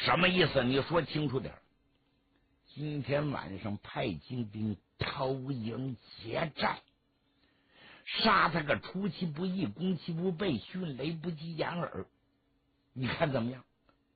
什么意思？你说清楚点。今天晚上派精兵投营劫寨，杀他个出其不意，攻其不备，迅雷不及掩耳。你看怎么样？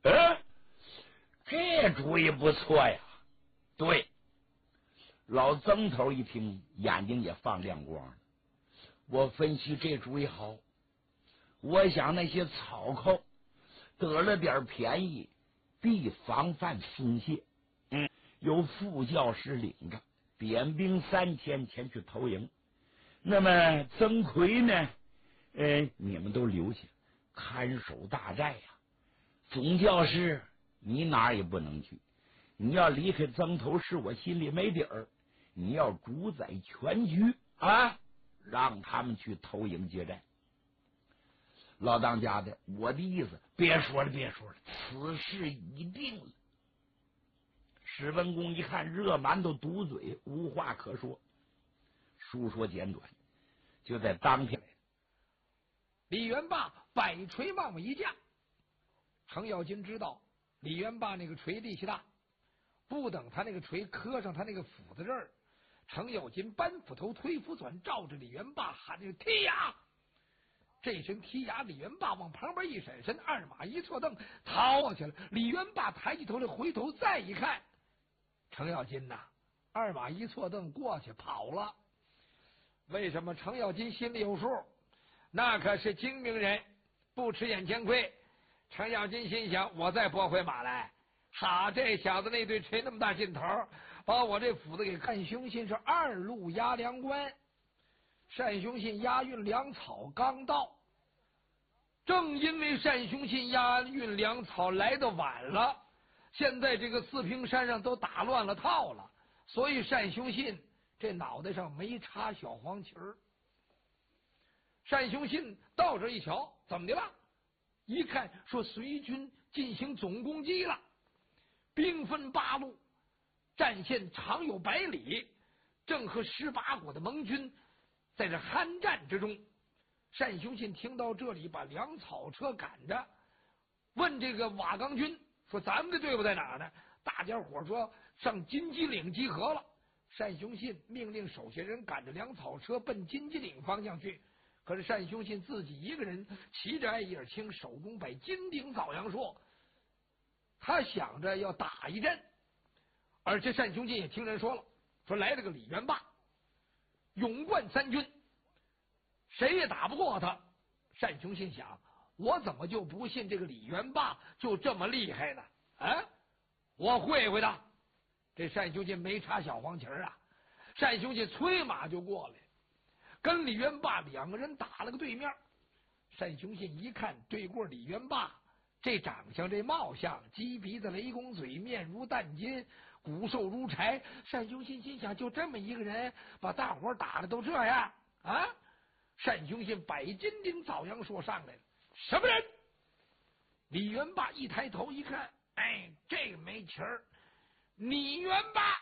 这主意不错呀。对，老曾头一听，眼睛也放亮光了。我分析这主意好。我想那些草寇得了点便宜，必防范松懈。由副教师领着，点兵3000前去投营。那么曾奎呢？你们都留下看守大寨呀。总教师你哪儿也不能去，你要离开曾头市，我心里没底儿。你要主宰全局啊，让他们去投营劫寨。老当家的，我的意思，别说了，此事已定了。史文恭一看，热馒头堵嘴，无话可说。书说简短，就在当天， 李元霸摆锤往外一架。程咬金知道李元霸那个锤力气大，不等他那个锤磕上他那个斧子这儿，程咬金搬斧头推斧转，照着李元霸喊着踢呀！这声踢呀，李元霸往旁边一闪身，二马一错蹬，逃过去了。李元霸抬起头来，回头再一看，程咬金呐，二马一错蹬过去跑了。为什么？程咬金心里有数，那可是精明人，不吃眼前亏。程咬金心想，我再拨回马来，好，这小子那对锤那么大劲头，把我这斧子给单雄信是2路押粮关。单雄信押运粮草刚到，正因为单雄信押运粮草来得晚了，现在这个四平山上都打乱了套了，所以单雄信这脑袋上没插小黄旗儿。单雄信到这一瞧，怎么的了？一看说隋军进行总攻击了，兵分8路，战线长有100里，正和18股的盟军在这酣战之中。单雄信听到这里，把粮草车赶着，问这个瓦岗军说：“咱们的队伍在哪儿呢？”大家伙说：“上金鸡岭集合了。”单雄信命令手下人赶着粮草车奔金鸡岭方向去。可是单雄信自己一个人骑着艾叶青，手中摆金顶枣阳树，他想着要打一阵。而且单雄信也听人说了，说来了个李元霸，勇冠3军，谁也打不过他。单雄信想，我怎么就不信这个李元霸就这么厉害呢？我会会他。这单雄信没插小黄旗啊，单雄信催马就过来，跟李元霸2个人打了个对面。单雄信一看对过李元霸，这长相这貌相，鸡鼻子雷公嘴，面如淡金，骨瘦如柴。单雄信心想，就这么一个人把大伙打的都这样啊！单雄信摆金顶枣阳树上来了，什么人？李元霸一抬头一看，这个没旗儿，李元霸。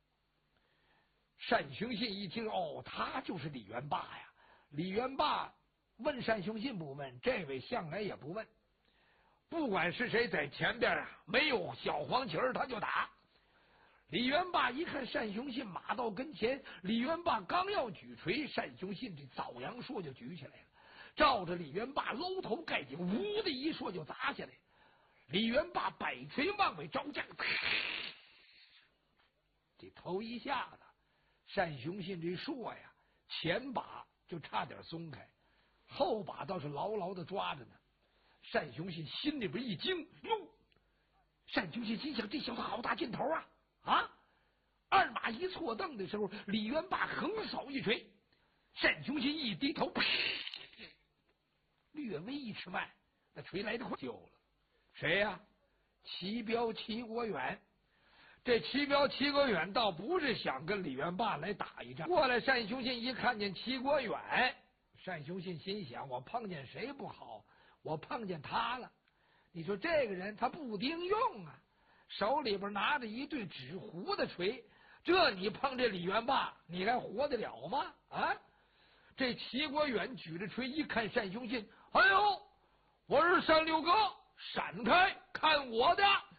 单雄信一听，他就是李元霸呀！李元霸问单雄信不问，这位向来也不问，不管是谁在前边没有小黄旗儿他就打。李元霸一看单雄信马到跟前，李元霸刚要举锤，单雄信这枣阳树就举起来了，照着李元霸搂头盖顶，呜的一说就砸下来。李元霸摆锤往外招架，这头一下子，单雄信这槊呀，前把就差点松开，后把倒是牢牢的抓着呢。单雄信心里边一惊，哟！单雄信心想，这小子好大劲头啊！二马一错蹬的时候，李元霸横扫一锤，单雄信一低头，略微一迟慢，那锤来得快，救了谁呀？齐彪齐国远。这齐彪齐国远倒不是想跟李元霸来打一仗，过来单雄信一看见齐国远，单雄信心想，我碰见谁不好，我碰见他了。你说这个人他不顶用啊，手里边拿着一对纸糊的锤，这你碰这李元霸，你还活得了吗？这齐国远举着锤一看单雄信，哎呦，我是单六哥，闪开，看我的！